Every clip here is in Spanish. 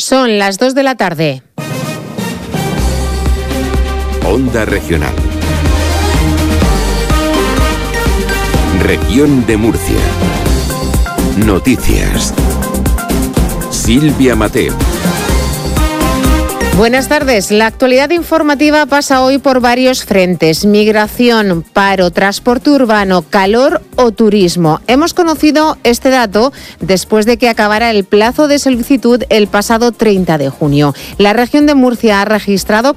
Son las 2 de la tarde. Onda Regional. Región de Murcia. Noticias. Silvia Mateo. Buenas tardes. La actualidad informativa pasa hoy por varios frentes: migración, paro, transporte urbano, calor o turismo. Hemos conocido este dato después de que acabara el plazo de solicitud el pasado 30 de junio. La región de Murcia ha registrado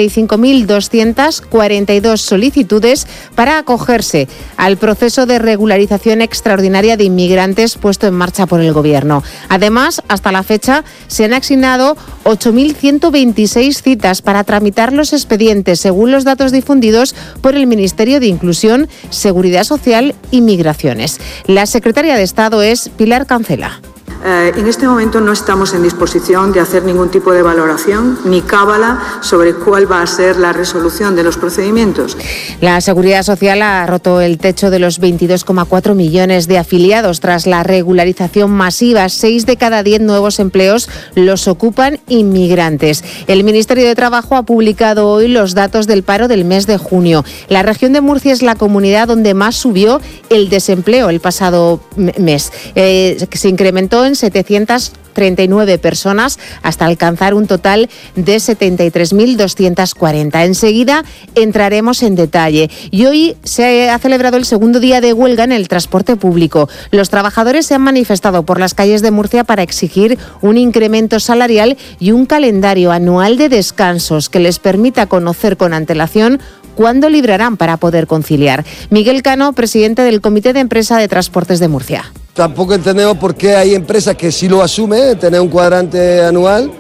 45.242 solicitudes para acogerse al proceso de regularización extraordinaria de inmigrantes puesto en marcha por el Gobierno. Además, hasta la fecha se han asignado 8.126 citas para tramitar los expedientes, según los datos difundidos por el Ministerio de Inclusión, Seguridad Social y Migraciones. La secretaria de Estado es Pilar Cancela. En este momento no estamos en disposición de hacer ningún tipo de valoración ni cábala sobre cuál va a ser la resolución de los procedimientos. La Seguridad Social ha roto el techo de los 22,4 millones de afiliados tras la regularización masiva. 6 de cada 10 nuevos empleos los ocupan inmigrantes. El Ministerio de Trabajo ha publicado hoy los datos del paro del mes de junio. La región de Murcia es la comunidad donde más subió el desempleo el pasado mes. Se incrementó en 739 personas hasta alcanzar un total de 73.240. Enseguida entraremos en detalle. Y hoy se ha celebrado el segundo día de huelga en el transporte público. Los trabajadores se han manifestado por las calles de Murcia para exigir un incremento salarial y un calendario anual de descansos que les permita conocer con antelación cuándo librarán para poder conciliar. Miguel Cano, presidente del Comité de Empresa de Transportes de Murcia. Tampoco entendemos por qué hay empresas que sí lo asumen, tener un cuadrante anual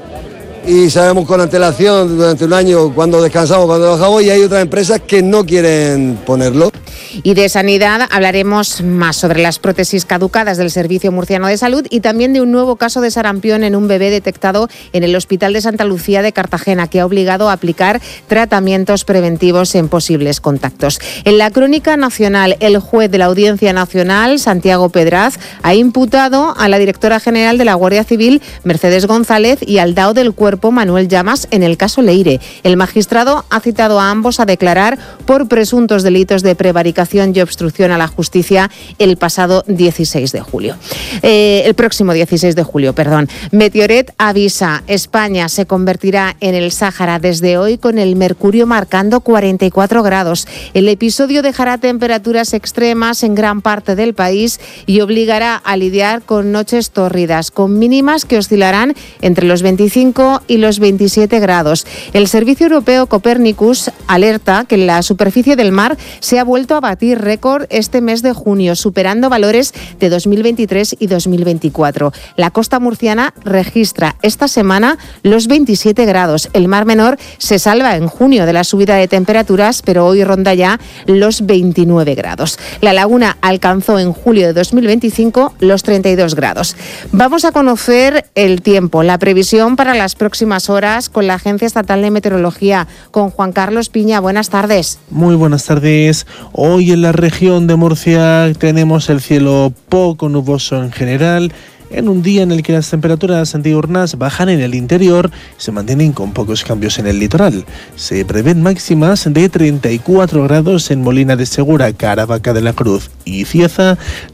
y sabemos con antelación durante un año cuándo descansamos, cuándo bajamos, y hay otras empresas que no quieren ponerlo. Y de sanidad hablaremos más sobre las prótesis caducadas del Servicio Murciano de Salud y también de un nuevo caso de sarampión en un bebé detectado en el Hospital de Santa Lucía de Cartagena, que ha obligado a aplicar tratamientos preventivos en posibles contactos. En la crónica nacional, el juez de la Audiencia Nacional, Santiago Pedraz, ha imputado a la directora general de la Guardia Civil, Mercedes González, y al DAO del Cuerpo, Manuel Llamas, en el caso Leire. El magistrado ha citado a ambos a declarar por presuntos delitos de prevaricación y obstrucción a la justicia el pasado 16 de julio. El próximo 16 de julio, perdón. Meteoret avisa: España se convertirá en el Sáhara desde hoy con el mercurio marcando 44 grados. El episodio dejará temperaturas extremas en gran parte del país y obligará a lidiar con noches tórridas, con mínimas que oscilarán entre los 25 y los 27 grados. El Servicio Europeo Copernicus alerta que la superficie del mar se ha vuelto a batir récord este mes de junio, superando valores de 2023 y 2024. La costa murciana registra esta semana los 27 grados. El Mar Menor se salva en junio de la subida de temperaturas, pero hoy ronda ya los 29 grados. La Laguna alcanzó en julio de 2025 los 32 grados. Vamos a conocer el tiempo, la previsión para las próximas horas con la Agencia Estatal de Meteorología, con Juan Carlos Piña. Buenas tardes. Muy buenas tardes. Hoy en la región de Murcia tenemos el cielo poco nuboso en general, en un día en el que las temperaturas diurnas bajan en el interior y se mantienen con pocos cambios en el litoral. Se prevén máximas de 34 grados en Molina de Segura, Caravaca de la Cruz y Cieza,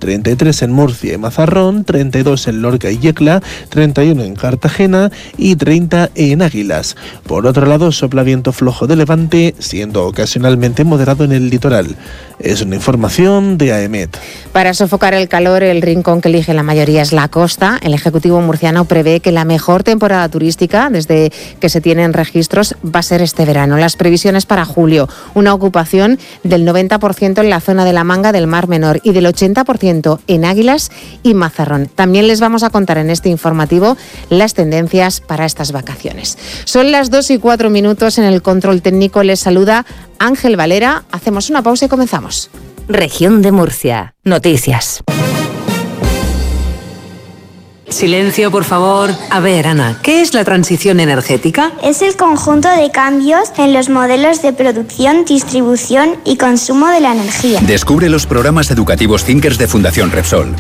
33 en Murcia y Mazarrón, 32 en Lorca y Yecla, 31 en Cartagena y 30 en Águilas. Por otro lado, sopla viento flojo de levante, siendo ocasionalmente moderado en el litoral. Es una información de AEMET. Para sofocar el calor, el rincón que elige la mayoría es la costa. El Ejecutivo murciano prevé que la mejor temporada turística, desde que se tienen registros, va a ser este verano. Las previsiones para julio: una ocupación del 90% en la zona de la Manga del Mar Menor y del 80% en Águilas y Mazarrón. También les vamos a contar en este informativo las tendencias para estas vacaciones. Son las 2:04 en el control técnico. Les saluda Ángel Valera. Hacemos una pausa y comenzamos. Región de Murcia. Noticias. Silencio, por favor. A ver, Ana, ¿qué es la transición energética? Es el conjunto de cambios en los modelos de producción, distribución y consumo de la energía. Descubre los programas educativos Thinkers de Fundación Repsol.